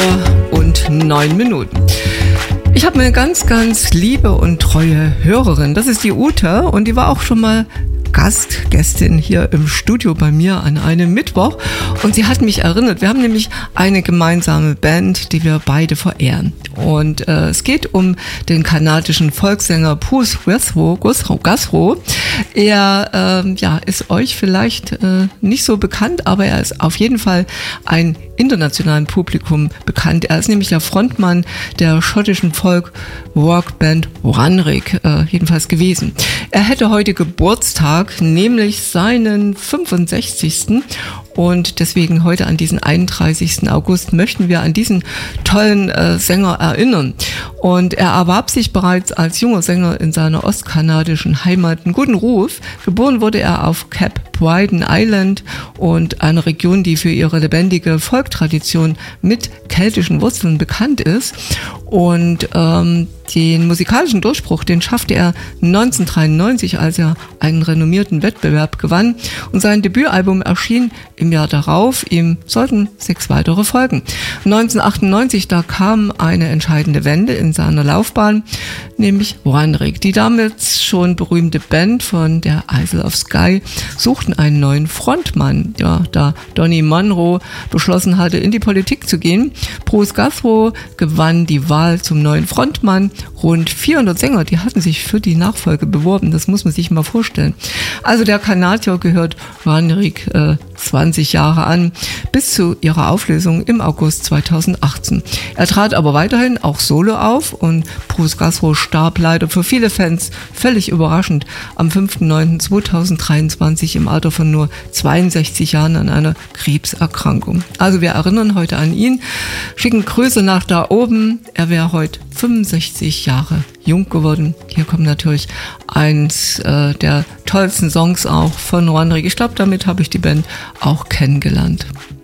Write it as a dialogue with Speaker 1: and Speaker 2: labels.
Speaker 1: 8:09. Ich habe eine ganz, ganz liebe und treue Hörerin. Das ist die Ute und die war auch schon mal Gästin hier im Studio bei mir an einem Mittwoch und sie hat mich erinnert. Wir haben nämlich eine gemeinsame Band, die wir beide verehren. Und es geht um den kanadischen Volkssänger Bruce Gassreau. Er ist euch vielleicht nicht so bekannt, aber er ist auf jeden Fall ein internationalen Publikum bekannt. Er ist nämlich der Frontmann der schottischen Folk-Rock-Band Runrig, jedenfalls gewesen. Er hätte heute Geburtstag, nämlich seinen 65. Und deswegen heute an diesen 31. August möchten wir an diesen tollen Sänger erinnern. Und er erwarb sich bereits als junger Sänger in seiner ostkanadischen Heimat einen guten Ruf. Geboren wurde er auf Cap Bryden Island und einer Region, die für ihre lebendige Folktradition mit keltischen Wurzeln bekannt ist. Und den musikalischen Durchbruch, den schaffte er 1993, als er einen renommierten Wettbewerb gewann. Und sein Debütalbum erschien im Jahr darauf. Ihm sollten 6 weitere folgen. 1998, da kam eine entscheidende Wende in seiner Laufbahn, nämlich Runrig. Die damals schon berühmte Band von der Isle of Skye suchten einen neuen Frontmann. Ja, da Donny Munro beschlossen hatte, in die Politik zu gehen. Bruce Gassreau gewann die Wahl zum neuen Frontmann. Rund 400 Sänger, die hatten sich für die Nachfolge beworben. Das muss man sich mal vorstellen. Also der Kanadier gehört Runrig 20 Jahre an, bis zu ihrer Auflösung im August 2018. Er trat aber weiterhin auch solo auf und Bruce Gassreau starb leider für viele Fans völlig überraschend am 5.9.2023 im Alter von nur 62 Jahren an einer Krebserkrankung. Also wir erinnern heute an ihn, schicken Grüße nach da oben. Er wäre heute 65 Jahre jung geworden. Hier kommt natürlich eins der tollsten Songs auch von Runrig. Ich glaube, damit habe ich die Band auch kennengelernt.